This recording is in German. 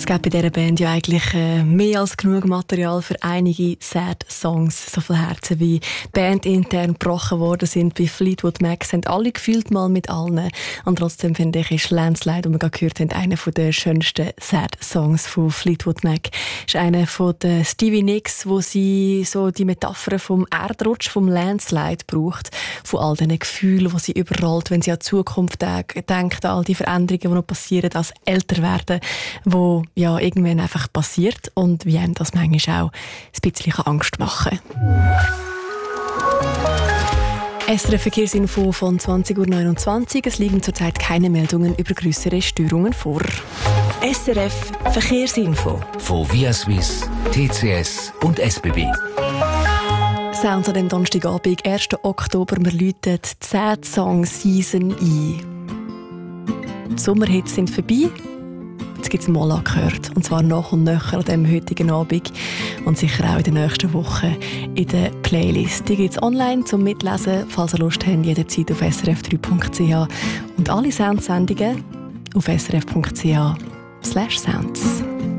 gibt bei dieser Band ja eigentlich mehr als genug Material für einige Sad-Songs. So viele Herzen wie bandintern gebrochen worden sind bei Fleetwood Mac, sind alle gefühlt mal mit allen. Und trotzdem finde ich, ist Landslide, den wir gerade gehört haben, einer der schönsten Sad-Songs von Fleetwood Mac. Ist einer von den Stevie Nicks, wo sie so die Metapher vom Erdrutsch, vom Landslide braucht, von all diesen Gefühlen, die sie überrollt, wenn sie an die Zukunft denkt, an all die Veränderungen, die noch passieren, als älter werden, wo ja irgendwann einfach passiert und wie einem das manchmal auch ein bisschen Angst machen kann. SRF Verkehrsinfo von 20.29 Uhr. Es liegen zurzeit keine Meldungen über grössere Störungen vor. SRF Verkehrsinfo von Via Suisse, TCS und SBB. Sounds an dem Donnerstagabend, 1. Oktober. Wir läuten die 10-Song-Season ein. Die Sommerhits sind vorbei. Jetzt gibt es Mola gehört. Und zwar nach und nach an diesem heutigen Abend. Und sicher auch in den nächsten Wochen in der Playlist. Die gibt es online zum Mitlesen, falls ihr Lust habt, jederzeit auf srf3.ch. Und alle Soundsendungen auf srf.ch/sounds.